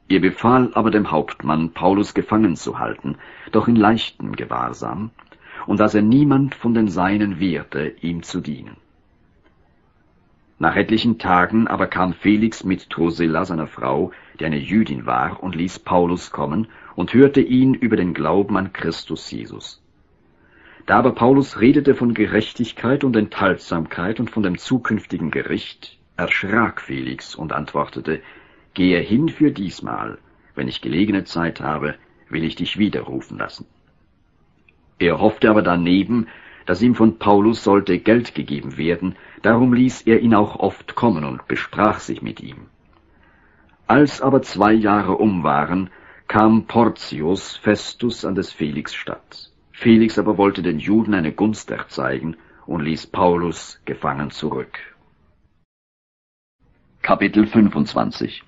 Er befahl aber dem Hauptmann, Paulus gefangen zu halten, doch in leichtem Gewahrsam, und dass er niemand von den Seinen wehrte, ihm zu dienen. Nach etlichen Tagen aber kam Felix mit Drusilla, seiner Frau, die eine Jüdin war, und ließ Paulus kommen und hörte ihn über den Glauben an Christus Jesus. Da aber Paulus redete von Gerechtigkeit und Enthaltsamkeit und von dem zukünftigen Gericht, erschrak Felix und antwortete: Gehe hin für diesmal, wenn ich gelegene Zeit habe, will ich dich widerrufen lassen. Er hoffte aber daneben, dass ihm von Paulus sollte Geld gegeben werden, darum ließ er ihn auch oft kommen und besprach sich mit ihm. Als aber 2 Jahre um waren, kam Porcius Festus an des Felix statt. Felix aber wollte den Juden eine Gunst erzeigen und ließ Paulus gefangen zurück. Kapitel 25.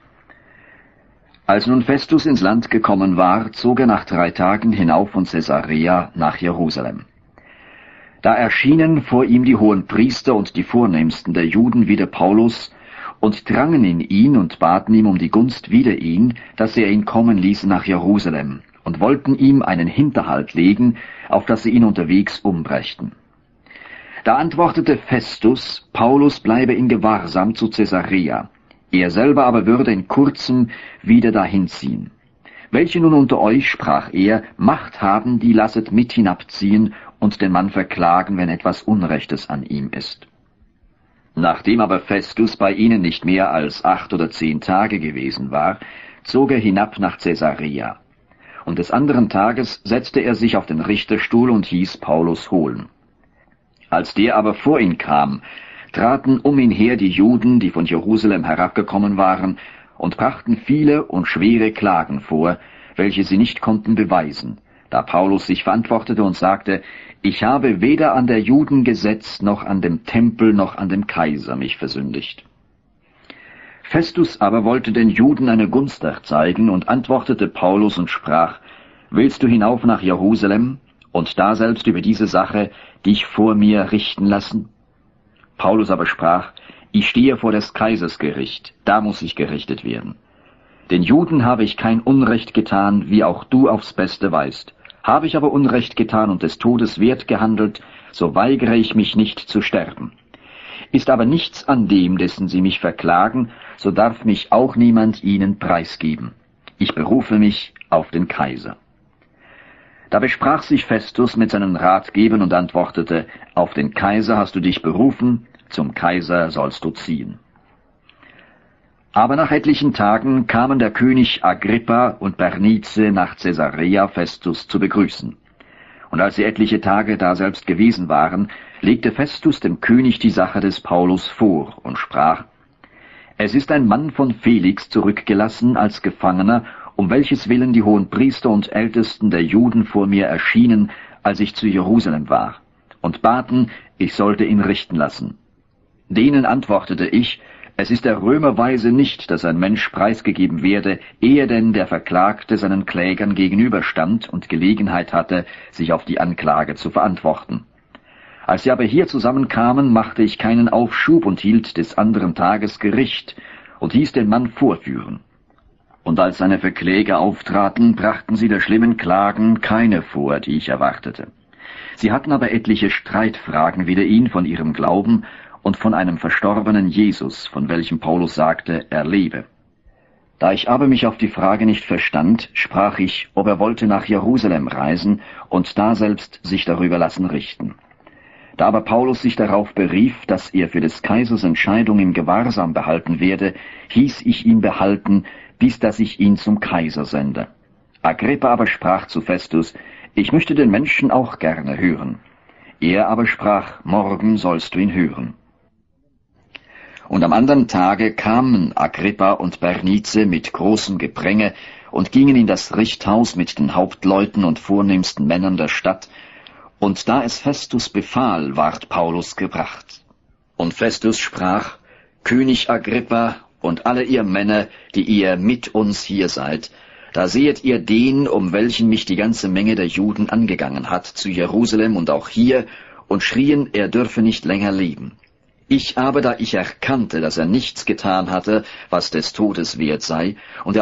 Als nun Festus ins Land gekommen war, zog er nach 3 Tagen hinauf von Caesarea nach Jerusalem. Da erschienen vor ihm die Hohenpriester und die Vornehmsten der Juden wider Paulus und drangen in ihn und baten ihm um die Gunst wider ihn, dass er ihn kommen ließe nach Jerusalem, und wollten ihm einen Hinterhalt legen, auf dass sie ihn unterwegs umbrächten. Da antwortete Festus, Paulus bleibe in Gewahrsam zu Caesarea, er selber aber würde in kurzem wieder dahin ziehen. Welche nun unter euch, sprach er, Macht haben, die lasset mit hinabziehen und den Mann verklagen, wenn etwas Unrechtes an ihm ist. Nachdem aber Festus bei ihnen nicht mehr als 8 oder 10 Tage gewesen war, zog er hinab nach Caesarea. Und des anderen Tages setzte er sich auf den Richterstuhl und hieß Paulus holen. Als der aber vor ihn kam, traten um ihn her die Juden, die von Jerusalem herabgekommen waren, und brachten viele und schwere Klagen vor, welche sie nicht konnten beweisen, da Paulus sich verantwortete und sagte: Ich habe weder an der Juden Gesetz, noch an dem Tempel, noch an dem Kaiser mich versündigt. Festus aber wollte den Juden eine Gunst erzeigen und antwortete Paulus und sprach: Willst du hinauf nach Jerusalem und daselbst über diese Sache dich vor mir richten lassen? Paulus aber sprach: Ich stehe vor des Kaisers Gericht, da muss ich gerichtet werden. Den Juden habe ich kein Unrecht getan, wie auch du aufs Beste weißt. Habe ich aber Unrecht getan und des Todes wert gehandelt, so weigere ich mich nicht zu sterben. Ist aber nichts an dem, dessen sie mich verklagen, so darf mich auch niemand ihnen preisgeben. Ich berufe mich auf den Kaiser. Da besprach sich Festus mit seinen Ratgebern und antwortete: Auf den Kaiser hast du dich berufen, zum Kaiser sollst du ziehen. Aber nach etlichen Tagen kamen der König Agrippa und Bernice nach Caesarea Festus zu begrüßen. Und als sie etliche Tage daselbst gewesen waren, legte Festus dem König die Sache des Paulus vor und sprach: Es ist ein Mann von Felix zurückgelassen als Gefangener, um welches Willen die Hohenpriester und Ältesten der Juden vor mir erschienen, als ich zu Jerusalem war, und baten, ich sollte ihn richten lassen. Denen antwortete ich: Es ist der Römerweise nicht, dass ein Mensch preisgegeben werde, ehe denn der Verklagte seinen Klägern gegenüberstand und Gelegenheit hatte, sich auf die Anklage zu verantworten. Als sie aber hier zusammenkamen, machte ich keinen Aufschub und hielt des anderen Tages Gericht und hieß den Mann vorführen. Und als seine Verkläger auftraten, brachten sie der schlimmen Klagen keine vor, die ich erwartete. Sie hatten aber etliche Streitfragen wider ihn von ihrem Glauben und von einem verstorbenen Jesus, von welchem Paulus sagte, er lebe. Da ich aber mich auf die Frage nicht verstand, sprach ich, ob er wollte nach Jerusalem reisen und daselbst sich darüber lassen richten. Da aber Paulus sich darauf berief, dass er für des Kaisers Entscheidung im Gewahrsam behalten werde, hieß ich ihn behalten, bis dass ich ihn zum Kaiser sende. Agrippa aber sprach zu Festus: Ich möchte den Menschen auch gerne hören. Er aber sprach: Morgen sollst du ihn hören. Und am anderen Tage kamen Agrippa und Bernice mit großem Gepränge und gingen in das Richthaus mit den Hauptleuten und vornehmsten Männern der Stadt, und da es Festus befahl, ward Paulus gebracht. Und Festus sprach: König Agrippa und alle ihr Männer, die ihr mit uns hier seid, da sehet ihr den, um welchen mich die ganze Menge der Juden angegangen hat, zu Jerusalem und auch hier, und schrien, er dürfe nicht länger leben. Ich aber, da ich erkannte, dass er nichts getan hatte, was des Todes wert sei, und